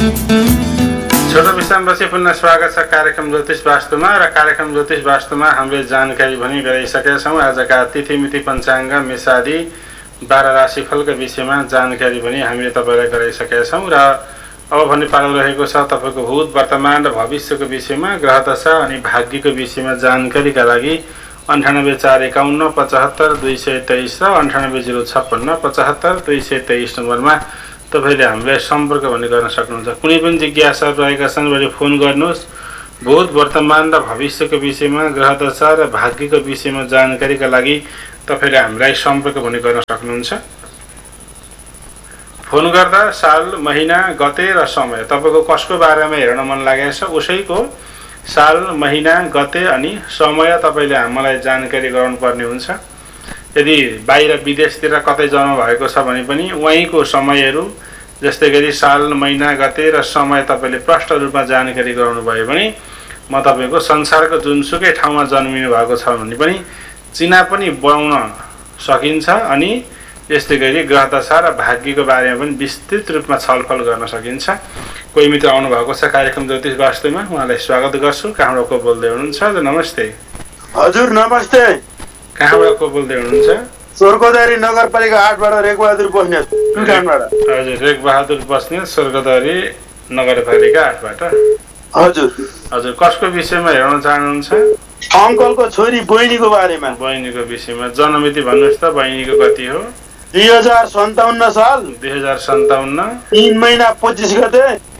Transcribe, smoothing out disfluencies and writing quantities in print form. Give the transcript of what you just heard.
छोटो विश्रामपछि पुनः स्वागत छ कार्यक्रम ज्योतिष वास्तुमा र कार्यक्रम ज्योतिष वास्तुमा हामीले जानकारी पनि गराइसकेका छौँ। आजका तिथिमिति पञ्चाङ्ग मेषादि 12 राशिफलका विषयमा जानकारी पनि हामीले तपाईँलाई गराइसकेका छौँ र अब भने पालो रहेको छ तपाईँको भूत वर्तमान र भविष्यको विषयमा ग्रह दशा अनि भाग्यको विषयमा जानकारीका लागि 9841 75 223 र 9806 75 223 नम्बरमा तपाईले हामीलाई सम्पर्क पनि गर्न सक्नुहुन्छ। कुनै पनि जिज्ञासा रहेका छन् भने फोन गर्नुहोस्। भूत वर्तमान र भविष्यको विषयमा ग्रह दशा र भाग्यको विषयमा जानकारीका लागि तपाईले हामीलाई सम्पर्क पनि गर्न सक्नुहुन्छ। फोन गर्दा साल महिना गते र समय तपाईको कसको बारेमा हेर्न मन लागेको छ उसैको साल महिना गते अनि समय तपाईले हामीलाई जानकारी गराउनु पर्ने हुन्छ। यदि बाहिर विदेशतिर कतै जानु भएको छ भने पनि वहीँको समयहरू जस्तै गरी साल महिना गते र समय तपाईले प्रष्ट रूपमा जानकारी गराउनु भयो भने म तपाईको संसारको जुनसुकै ठाउँमा जन्मिनु भएको छ भने पनि चिना पनि बनाउन सकिन्छ अनि यस्तै गरी ग्रह दशा र भाग्यको बारेमा पनि विस्तृत रूपमा छलफल गर्न सकिन्छ। कोही मित्र आउनु भएको छ कार्यक्रम ज्योतिष वास्तुमा, उहाँलाई स्वागत गर्छु। कहाँबाट को बोल्दै हुनुहुन्छ? हजुर नमस्ते। हजुर नमस्ते। कहाँबाट को बोल्दै हुनुहुन्छ? स्वर्गदरी नगरपालिका 8 बाट रेखबहादुर बस्नेत प्युठानबाट। हजुर रेखबहादुर बस्नेत स्वर्गदरी नगरपालिका 8 बाट। हजुर हजुर कसको विषयमा हेर्न चाहनुहुन्छ? अङ्कलको छोरी बहिनीको बारेमा। बहिनीको विषयमा जन्ममिति भन्नुहोस् त, बहिनीको कति हो? 2057 साल 2057 3 महिना 25 गते